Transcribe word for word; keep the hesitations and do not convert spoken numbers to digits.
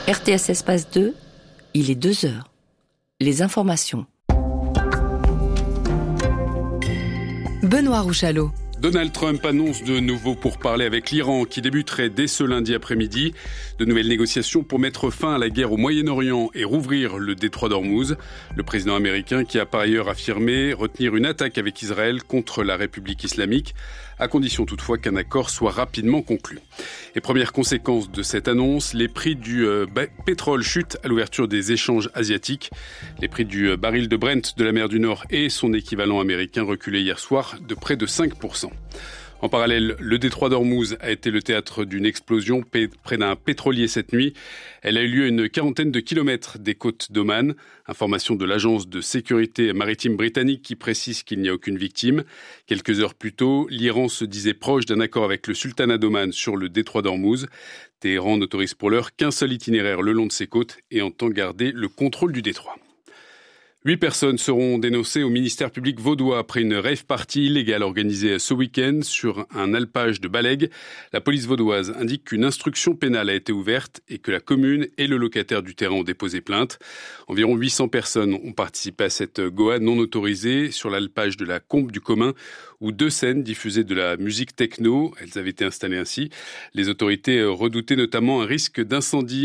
R T S Espace deux, il est deux heures. Les informations. Benoît Rouchalot. Donald Trump annonce de nouveaux pourparlers avec l'Iran qui débuteraient dès ce lundi après-midi. De nouvelles négociations pour mettre fin à la guerre au Moyen-Orient et rouvrir le détroit d'Ormuz. Le président américain qui a par ailleurs affirmé retenir une attaque avec Israël contre la République islamique, à condition toutefois qu'un accord soit rapidement conclu. Et première conséquence de cette annonce, les prix du euh, pétrole chutent à l'ouverture des échanges asiatiques. Les prix du euh, baril de Brent de la mer du Nord et son équivalent américain reculaient hier soir de près de cinq pour cent. En parallèle, le détroit d'Ormuz a été le théâtre d'une explosion près d'un pétrolier cette nuit. Elle a eu lieu à une quarantaine de kilomètres des côtes d'Oman. Information de l'agence de sécurité maritime britannique qui précise qu'il n'y a aucune victime. Quelques heures plus tôt, l'Iran se disait proche d'un accord avec le sultanat d'Oman sur le détroit d'Ormuz. Téhéran n'autorise pour l'heure qu'un seul itinéraire le long de ses côtes et entend garder le contrôle du détroit. Huit personnes seront dénoncées au ministère public vaudois après une rave party illégale organisée ce week-end sur un alpage de Balègue. La police vaudoise indique qu'une instruction pénale a été ouverte et que la commune et le locataire du terrain ont déposé plainte. Environ huit cents personnes ont participé à cette goa non autorisée sur l'alpage de la Combe du Commun où deux scènes diffusaient de la musique techno. Elles avaient été installées ainsi. Les autorités redoutaient notamment un risque d'incendie